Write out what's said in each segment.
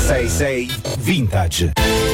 6-6 Vintage.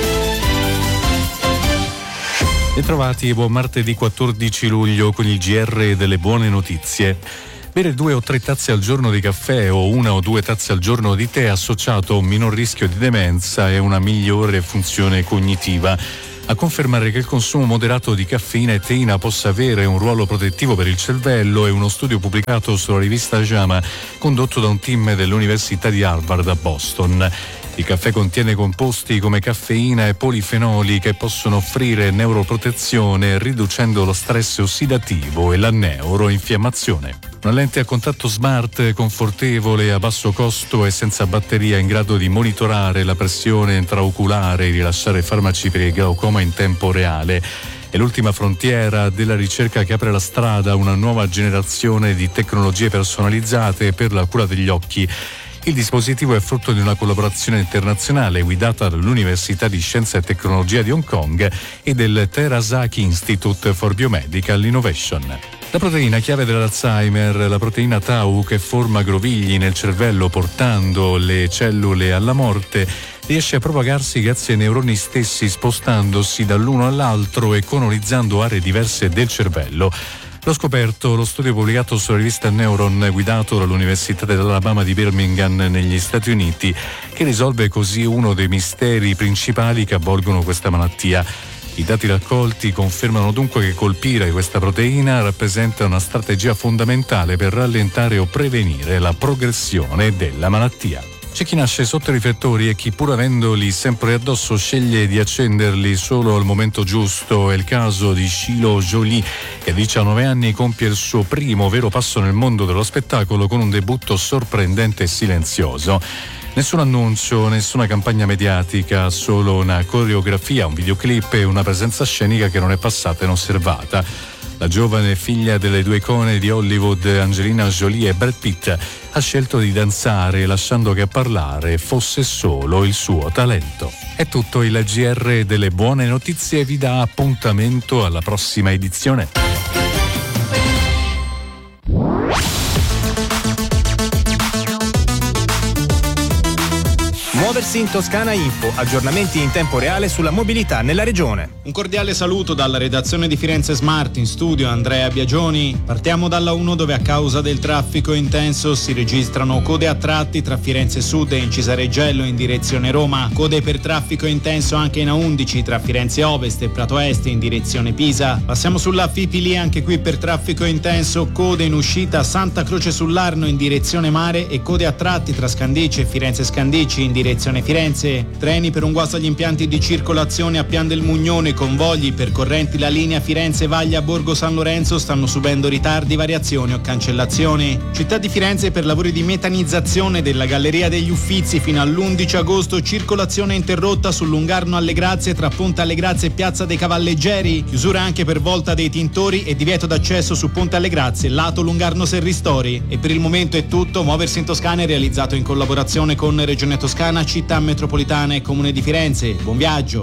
Bentrovati, buon martedì 14 luglio con il GR delle buone notizie. Bere 2 o 3 tazze al giorno di caffè o 1 o 2 tazze al giorno di tè associato a un minor rischio di demenza e una migliore funzione cognitiva. A confermare che il consumo moderato di caffeina e teina possa avere un ruolo protettivo per il cervello è uno studio pubblicato sulla rivista JAMA condotto da un team dell'Università di Harvard a Boston. Il caffè contiene composti come caffeina e polifenoli che possono offrire neuroprotezione riducendo lo stress ossidativo e la neuroinfiammazione. Una lente a contatto smart, confortevole, a basso costo e senza batteria in grado di monitorare la pressione intraoculare e rilasciare farmaci per il glaucoma in tempo reale. È l'ultima frontiera della ricerca che apre la strada a una nuova generazione di tecnologie personalizzate per la cura degli occhi. Il dispositivo è frutto di una collaborazione internazionale guidata dall'Università di Scienza e Tecnologia di Hong Kong e del Terasaki Institute for Biomedical Innovation. La proteina chiave dell'Alzheimer, la proteina tau che forma grovigli nel cervello portando le cellule alla morte, riesce a propagarsi grazie ai neuroni stessi spostandosi dall'uno all'altro e colonizzando aree diverse del cervello. L'ho scoperto lo studio pubblicato sulla rivista Neuron guidato dall'Università dell'Alabama di Birmingham negli Stati Uniti, che risolve così uno dei misteri principali che avvolgono questa malattia. I dati raccolti confermano dunque che colpire questa proteina rappresenta una strategia fondamentale per rallentare o prevenire la progressione della malattia. C'è chi nasce sotto i riflettori e chi, pur avendoli sempre addosso, sceglie di accenderli solo al momento giusto. È il caso di Shiloh Jolie, che a 19 anni compie il suo primo vero passo nel mondo dello spettacolo con un debutto sorprendente e silenzioso. Nessun annuncio, nessuna campagna mediatica, solo una coreografia, un videoclip e una presenza scenica che non è passata inosservata. La giovane figlia delle due icone di Hollywood, Angelina Jolie e Brad Pitt, ha scelto di danzare lasciando che a parlare fosse solo il suo talento. È tutto, il GR delle buone notizie vi dà appuntamento alla prossima edizione. Muoversi in Toscana Info, aggiornamenti in tempo reale sulla mobilità nella regione. Un cordiale saluto dalla redazione di Firenze Smart, in studio Andrea Biagioni. Partiamo dalla 1 dove a causa del traffico intenso si registrano code a tratti tra Firenze Sud e Incisareggello in direzione Roma, code per traffico intenso anche in A11 tra Firenze Ovest e Prato Est in direzione Pisa. Passiamo sulla Fipili, anche qui per traffico intenso, code in uscita Santa Croce sull'Arno in direzione Mare e code a tratti tra Scandicci e Firenze Scandicci in direzione Firenze. Treni per un guasto agli impianti di circolazione a Pian del Mugnone, convogli percorrenti la linea Firenze-Vaglia Borgo San Lorenzo stanno subendo ritardi, variazioni o cancellazioni. Città di Firenze per lavori di metanizzazione della Galleria degli Uffizi fino all'11 agosto, circolazione interrotta sul Lungarno alle Grazie tra Ponte alle Grazie e Piazza dei Cavalleggeri, chiusura anche per Volta dei Tintori e divieto d'accesso su Ponte alle Grazie lato Lungarno Serristori. E per il momento è tutto. Muoversi in Toscana è realizzato in collaborazione con Regione Toscana, Città metropolitana e Comune di Firenze. Buon viaggio.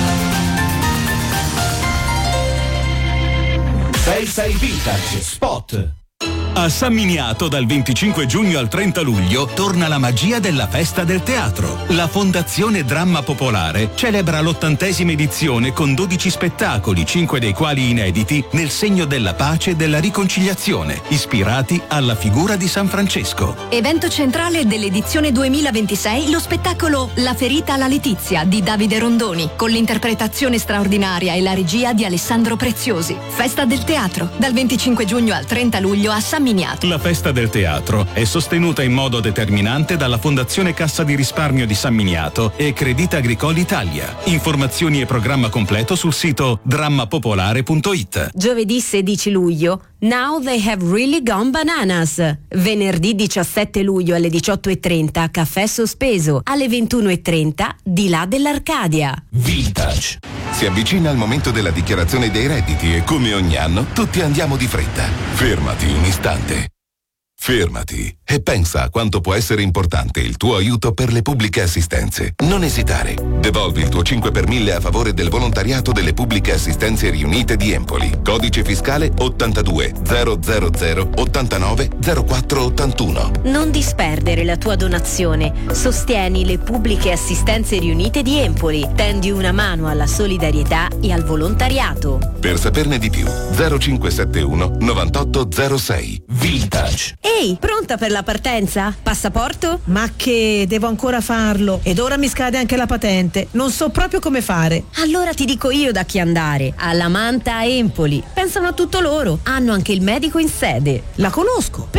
6-6 Vintage Spot. A San Miniato dal 25 giugno al 30 luglio torna la magia della Festa del Teatro. La Fondazione Dramma Popolare celebra l'80ª edizione con 12 spettacoli, 5 dei quali inediti, nel segno della pace e della riconciliazione, ispirati alla figura di San Francesco. Evento centrale dell'edizione 2026, lo spettacolo La ferita alla Letizia di Davide Rondoni, con l'interpretazione straordinaria e la regia di Alessandro Preziosi. Festa del Teatro, dal 25 giugno al 30 luglio a San Miniato. La Festa del Teatro è sostenuta in modo determinante dalla Fondazione Cassa di Risparmio di San Miniato e Crédit Agricole Italia. Informazioni e programma completo sul sito drammapopolare.it. Giovedì 16 luglio, Now They Have Really Gone Bananas. Venerdì 17 luglio alle 18:30, caffè sospeso. Alle 21:30, di là dell'Arcadia. Vintage. Si avvicina il momento della dichiarazione dei redditi e come ogni anno tutti andiamo di fretta. Fermati un istante. Fermati e pensa a quanto può essere importante il tuo aiuto per le pubbliche assistenze. Non esitare. Devolvi il tuo 5 per 1000 a favore del volontariato delle pubbliche assistenze riunite di Empoli. Codice fiscale 82 000 89 04 81. Non disperdere la tua donazione. Sostieni le pubbliche assistenze riunite di Empoli. Tendi una mano alla solidarietà e al volontariato. Per saperne di più, 0571 9806. Vintage. Ehi, pronta per la partenza? Passaporto? Ma che devo ancora farlo? Ed ora mi scade anche la patente. Non so proprio come fare. Allora ti dico io da chi andare. Alla Manta a Empoli. Pensano a tutto loro. Hanno anche il medico in sede. La conosco.